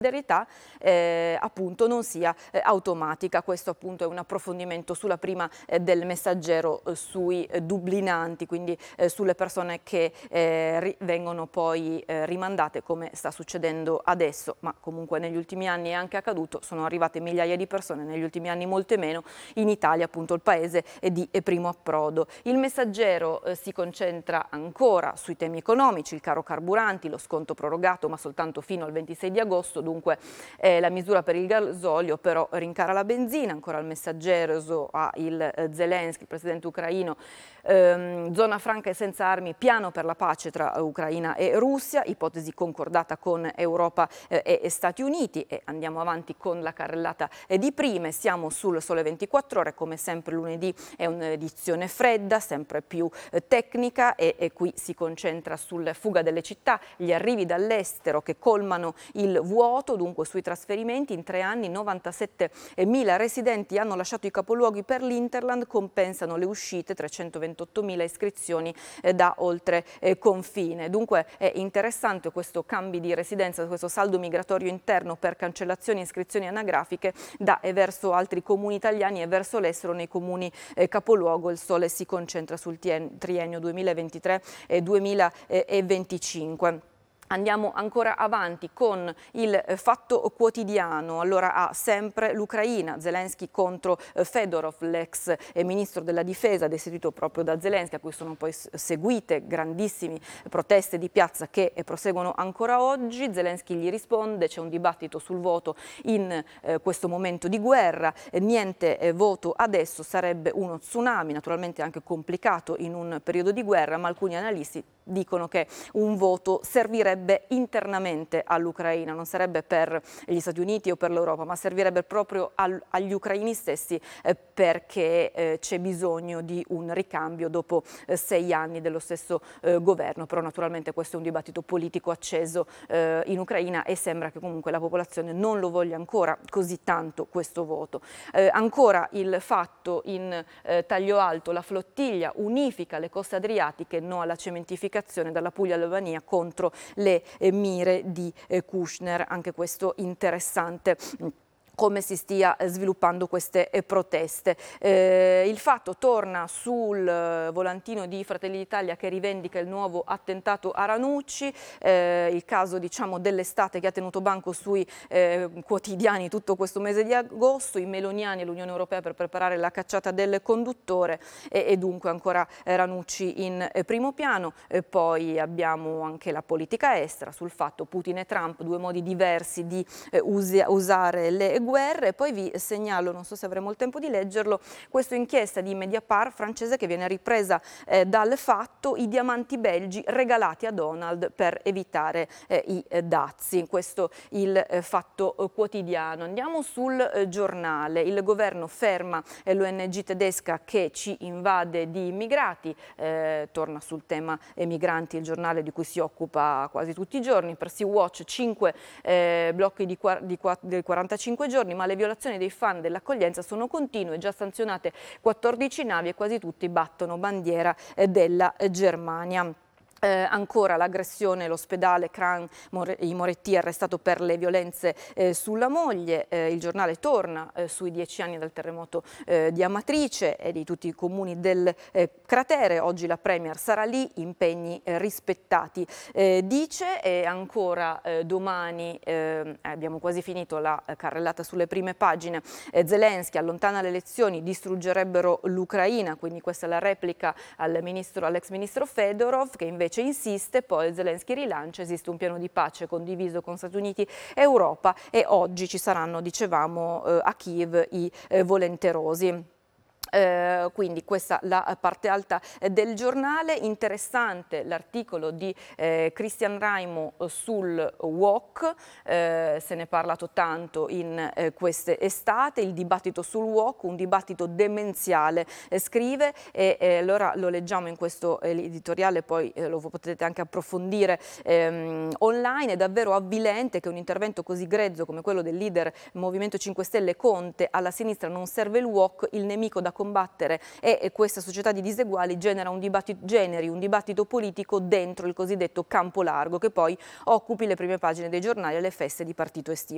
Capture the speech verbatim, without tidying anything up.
solidarietà eh, appunto non sia eh, automatica. Questo appunto è un approfondimento sulla prima eh, del Messaggero eh, sui eh, dublinanti, quindi eh, sulle persone che eh, vengono poi eh, rimandate, come sta succedendo adesso, ma comunque negli ultimi anni è anche accaduto, sono arrivate migliaia di persone, negli ultimi anni molte meno, in Italia appunto il paese è di è primo approdo. Il Messaggero eh, si concentra ancora sui temi economici, il caro carburanti, lo sconto prorogato ma soltanto fino al ventisei di agosto, dunque eh, la misura per il gasolio però rincara la benzina. Ancora il Messaggero ha il eh, Zelensky, il presidente ucraino, ehm, zona franca e senza armi, piano per la pace tra Ucraina e Russia, ipotesi concordata con Europa eh, e Stati Uniti. E andiamo avanti con la carrellata eh, di prime, siamo sul Sole ventiquattro Ore, come sempre lunedì è un'edizione fredda, sempre più eh, tecnica e, e qui si concentra sulla fuga delle città, gli arrivi dall'estero che colmano il vuoto, dunque sui trasferimenti in tre anni novantasettemila residenti hanno lasciato i capoluoghi per l'Interland, compensano le uscite, trecentoventottomila iscrizioni eh, da oltre eh, confine. Dunque è interessante questo cambio di residenza, questo saldo migratorio interno per cancellazioni e iscrizioni anagrafiche da e verso altri comuni italiani e verso l'estero nei comuni eh, capoluogo. Il Sole si concentra sul triennio duemilaventitré e duemilaventicinque. Andiamo ancora avanti con il Fatto Quotidiano. Allora ha sempre l'Ucraina, Zelensky contro Fedorov, l'ex ministro della difesa destituito proprio da Zelensky, a cui sono poi seguite grandissime proteste di piazza che proseguono ancora oggi. Zelensky gli risponde, c'è un dibattito sul voto in eh, questo momento di guerra, eh, niente eh, voto adesso sarebbe uno tsunami, naturalmente anche complicato in un periodo di guerra, ma alcuni analisti dicono che un voto servirebbe internamente all'Ucraina, non sarebbe per gli Stati Uniti o per l'Europa, ma servirebbe proprio al, agli ucraini stessi eh, perché eh, c'è bisogno di un ricambio dopo eh, sei anni dello stesso eh, governo. Però naturalmente questo è un dibattito politico acceso eh, in Ucraina e sembra che comunque la popolazione non lo voglia ancora così tanto questo voto. Eh, ancora il Fatto in eh, taglio alto, la flottiglia unifica le coste adriatiche, no alla cementificazione dalla Puglia all'Albania contro le Le mire di eh, Kushner. Anche questo interessante, come si stia sviluppando queste eh, proteste. Eh, il Fatto torna sul eh, volantino di Fratelli d'Italia che rivendica il nuovo attentato a Ranucci, eh, il caso diciamo dell'estate che ha tenuto banco sui eh, quotidiani tutto questo mese di agosto, i meloniani e l'Unione Europea per preparare la cacciata del conduttore e, e dunque ancora eh, Ranucci in eh, primo piano. Eh, poi abbiamo anche la politica estera, sul Fatto Putin e Trump, due modi diversi di eh, usi, usare le guerre. E poi vi segnalo, non so se avremo il tempo di leggerlo, questa inchiesta di Mediapart francese che viene ripresa eh, dal Fatto, i diamanti belgi regalati a Donald per evitare eh, i eh, dazi. Questo il eh, Fatto eh, Quotidiano. Andiamo sul eh, Giornale. Il governo ferma eh, l'O N G tedesca che ci invade di immigrati, eh, torna sul tema eh, migranti il giornale di cui si occupa quasi tutti i giorni. Per Sea Watch cinque eh, blocchi di, di, di quarantacinque giorni, ma le violazioni dei fan dell'accoglienza sono continue, già sanzionate quattordici navi e quasi tutti battono bandiera eh, della eh, Germania. Eh, ancora l'aggressione, l'ospedale Kran i Moretti arrestato per le violenze eh, sulla moglie. Eh, il giornale torna eh, sui dieci anni dal terremoto eh, di Amatrice e di tutti i comuni del eh, cratere. Oggi la Premier sarà lì, impegni eh, rispettati, eh, dice. E ancora eh, domani, eh, abbiamo quasi finito la carrellata sulle prime pagine, eh, Zelensky allontana le elezioni, distruggerebbero l'Ucraina, quindi questa è la replica al ministro, all'ex ministro Fedorov che invece insiste. Poi Zelensky rilancia, esiste un piano di pace condiviso con Stati Uniti e Europa e oggi ci saranno, dicevamo, eh, a Kiev i eh, volenterosi. Eh, quindi questa la parte alta del giornale. Interessante l'articolo di eh, Christian Raimo sul wok, eh, se ne è parlato tanto in eh, queste estate, il dibattito sul wok, un dibattito demenziale, eh, scrive, e eh, allora lo leggiamo in questo eh, editoriale, poi eh, lo potete anche approfondire ehm, online. È davvero avvilente che un intervento così grezzo come quello del leader Movimento cinque Stelle Conte alla sinistra non serve il wok, il nemico da combattere e questa società di diseguali genera un dibattito, generi un dibattito politico dentro il cosiddetto campo largo che poi occupi le prime pagine dei giornali alle feste di partito estivo.